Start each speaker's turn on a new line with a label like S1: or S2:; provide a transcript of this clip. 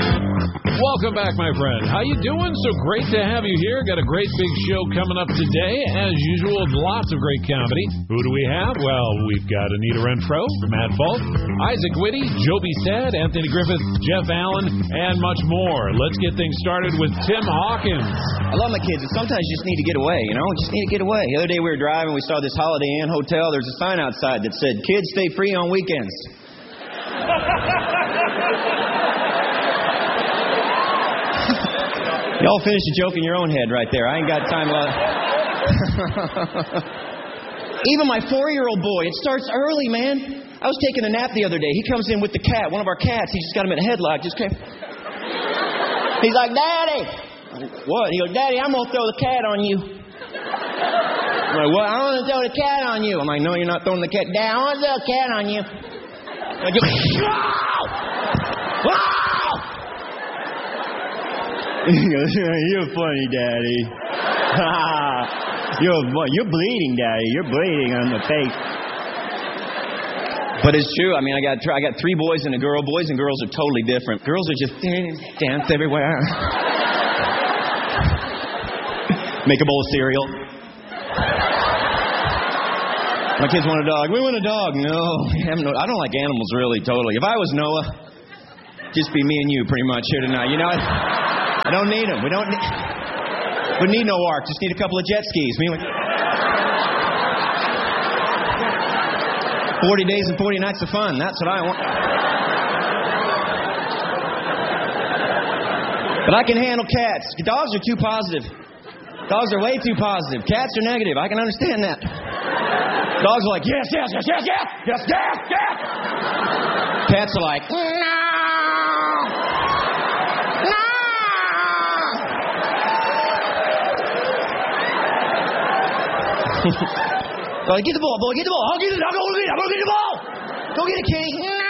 S1: Welcome back, my friend. How you doing? So great to have you here. Got a great big show coming up today. As usual, lots of great comedy. Who do we have? Well, we've got Anita Renfro, Matt Falk, Isaac Whitty, Joby Sad, Anthony Griffith, Jeff Allen, and much more. Let's get things started with Tim Hawkins.
S2: I love my kids, and sometimes you just need to get away, Just need to get away. The other day we were driving, we saw this Holiday Inn hotel. There's a sign outside that said, "Kids stay free on weekends." Y'all finish the joke in your own head right there. I ain't got time. Even my 4-year-old boy, it starts early, man. I was taking a nap the other day. He comes in with the cat, one of our cats. He just got him in a headlock. Just came. He's like, "Daddy." "What?" He goes, "Daddy, I'm going to throw the cat on you." I'm like, "What?" "I want to throw the cat on you." I'm like, "No, you're not throwing the cat." "Dad, I want to throw the cat on you." I go, "Wow! Wow!" He goes, "You're funny, Daddy." You're bleeding, Daddy. You're bleeding on the face. But it's true. I mean, I got 3 boys and a girl. Boys and girls are totally different. Girls are just dance everywhere. Make a bowl of cereal. My kids want a dog. "We want a dog." No, I don't like animals, really, totally. If I was Noah, just be me and you pretty much here tonight. I don't need them. We need no ark. Just need a couple of jet skis. 40 days and 40 nights of fun. That's what I want. But I can handle cats. Dogs are too positive. Dogs are way too positive. Cats are negative. I can understand that. Dogs are like, yes, yes, yes, yes, yes, yes, yes, yes. Cats are like, no. Get the ball, boy. Get the ball. I'll get it. I'm going to get the ball. Go get it, kitty. No.